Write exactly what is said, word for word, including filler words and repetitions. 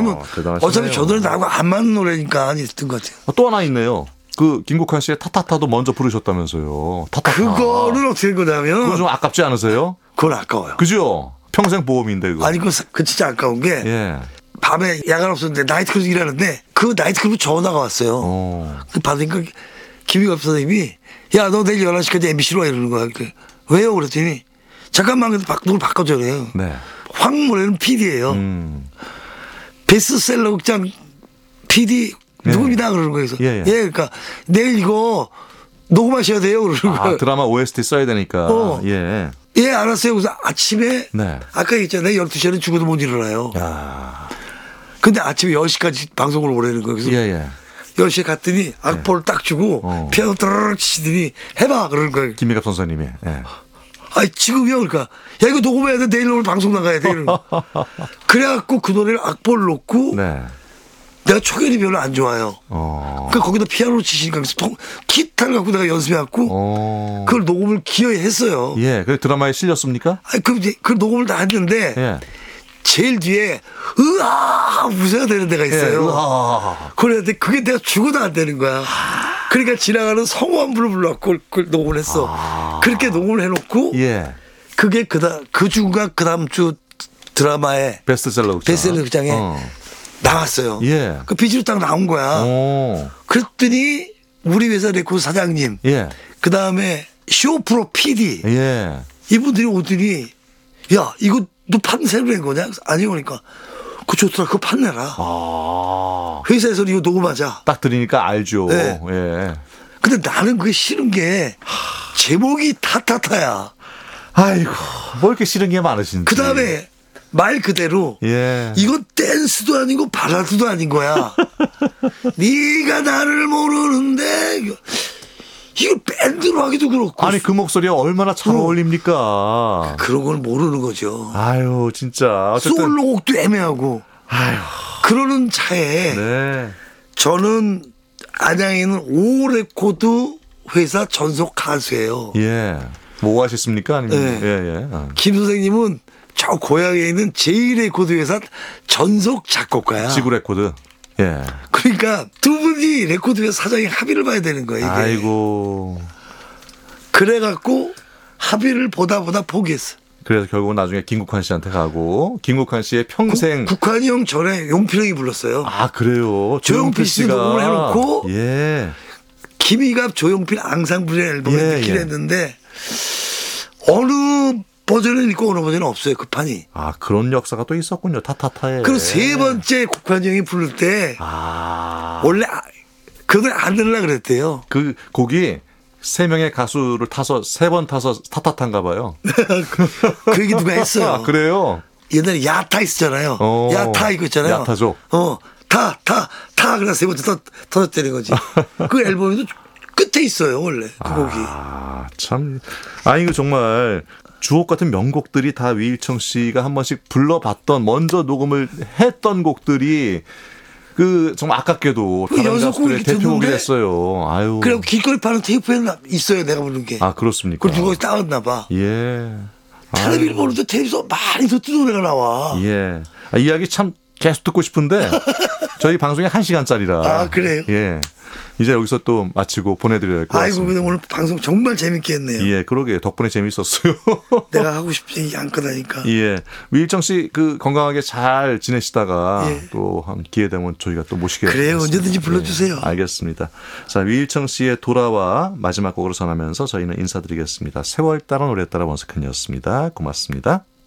그러면 대단하시네요. 어차피 저 노래 나하고 안 맞는 노래니까 했던 것 같아요. 또 하나 있네요. 그 김국환 씨의 타타타도 먼저 부르셨다면서요. 타타타. 그거는 어떻게 된 거냐면 그거 좀 아깝지 않으세요? 그건 아까워요. 그죠? 평생 보험인데 그거. 아니 그, 그 진짜 아까운 게 예. 밤에 야간 없었는데 나이트클럽 일하는데 그 나이트클럽 전화가 왔어요. 어. 그 받으니까 김희갑 선생님이 야 너 내일 열한 시까지 엠비씨로 와 이러는 거야. 그러니까 왜요? 그랬더니 잠깐만 근데 누굴 바꿔줘 그래요. 네. 황모래는 피디예요. 음. 베스트셀러 극장 피디 예. 누굽니다 그러는 거예요. 그래서 예, 예. 예, 그러니까 내일 이거 녹음하셔야 돼요 그러는 아, 거예요. 드라마 오에스티 써야 되니까. 어. 예. 예 알았어요. 그래서 아침에 네. 아까 얘기했잖아요. 열두 시에는 죽어도 못 일어나요. 야. 근데 아침에 열 시까지 방송을 오라는 거예요. 그래서 예, 예. 열 시에 갔더니 악보를 딱 주고 어. 피아노 따르르 치더니 해봐 그러는 거예요. 김미갑 선생님이. 예. 아니 지금이요 그러니까 야 이거 녹음해야 돼 내일 오늘 방송 나가야 돼 이러는 거. 그래갖고 그 노래를 악보를 놓고 네. 내가 초견이 별로 안 좋아요. 어. 그러니까 거기다 피아노 치시니까 그래서 통, 기타를 갖고 내가 연습해갖고 어. 그걸 녹음을 기어이 했어요. 예. 그 드라마에 실렸습니까? 아니 그, 이제 그 녹음을 다 했는데 예. 제일 뒤에 으아 웃어야 되는 데가 있어요. 예. 으아. 그런데 그게 내가 죽어도 안 되는 거야. 그러니까 지나가는 성우한부를 불러갖고 그걸 녹음을 했어. 아. 그렇게 녹음을 해놓고 예. 그게 그다 그 주가 그 다음 주 드라마에 베스트셀러 극장. 베스트셀러 극장에 어. 나왔어요. 예. 그 비지로 딱 나온 거야. 오. 그랬더니 우리 회사 레코드 사장님, 예. 그 다음에 쇼프로 피디 예. 이분들이 오더니 야 이거 너 판 새로 낸 거냐? 아니 그러니까 그거 좋더라. 그거 판내라. 아. 회사에서 이거 녹음하자. 딱 들으니까 알죠. 네. 예. 근데 나는 그게 싫은 게 제목이 타타타야. 아이고, 뭐 이렇게 싫은 게 많으신지. 그 다음에 말 그대로 예. 이건 댄스도 아니고 발라드도 아닌 거야. 네가 나를 모르는데 이거, 이거 밴드로 하기도 그렇고. 아니 그 목소리가 얼마나 잘 어. 어울립니까? 그런 걸 모르는 거죠. 아유 진짜. 어쨌든. 솔로곡도 애매하고. 아유. 그러는 차에 네. 저는 안양에 있는 오 레코드 회사 전속 가수예요. 예. 뭐 하셨습니까? 아니면 네. 예, 예. 어. 김 선생님은 저 고향에 있는 제이 레코드 회사 전속 작곡가야. 지구 레코드. 예. 그러니까 두 분이 레코드 회사 사장이 합의를 봐야 되는 거예요. 이게. 아이고. 그래갖고 합의를 보다 보다 포기했어. 그래서 결국은 나중에 김국환 씨한테 가고 김국환 씨의 평생. 국, 국환이 형 전에 용필 형이 불렀어요. 아 그래요. 조용필 씨 녹음을 해놓고 예. 김희갑 조용필 앙상블의 앨범에 예, 넣기로 예. 했는데 어느 버전은 있고 어느 버전은 없어요. 그 판이. 아 그런 역사가 또 있었군요. 타타타에. 그리고 세 번째 국환이 형이 부를 때 아. 원래 그 노래 안 들으려고 그랬대요. 그 곡이 세 명의 가수를 타서 세 번 타서 타타탄가 봐요. 그 얘기 누가 했어요. 아, 그래요? 옛날에 야타 있었잖아요. 어, 야타 이거 있잖아요. 야타죠. 어, 타, 타, 타. 그래서 세 번째 터, 터졌다는 거지. 그 앨범에도 끝에 있어요, 원래. 그 곡이. 아, 참. 아, 이거 정말 주옥 같은 명곡들이 다 위일청 씨가 한 번씩 불러봤던, 먼저 녹음을 했던 곡들이 그 정말 아깝게도 그 다른 연속곡을 가수들의 이렇게 대표곡이 듣는데 됐어요. 아유. 그리고 길거리 파는 테이프에는 있어요, 내가 부른 게. 아, 그렇습니까? 그걸 누가 따왔나 봐. 예. 텔레비를 보는데 텔레비에서 많이 듣던 노래가 나와. 예. 아, 이야기 참 계속 듣고 싶은데 저희 방송이 한 시간짜리라. 아, 그래요? 예. 이제 여기서 또 마치고 보내드려야 할 것 아이고, 같습니다. 근데 오늘 방송 정말 재밌게 했네요. 예, 그러게 덕분에 재밌었어요. 내가 하고 싶지 않고 하니까. 예, 위일청 씨 그 건강하게 잘 지내시다가 예. 또 한 기회 되면 저희가 또 모시게 그래요, 되겠습니다. 언제든지 불러주세요. 예, 알겠습니다. 자, 위일청 씨의 돌아와 마지막 곡으로 전하면서 저희는 인사드리겠습니다. 세월 따라 노래 따라 원석현이었습니다. 고맙습니다.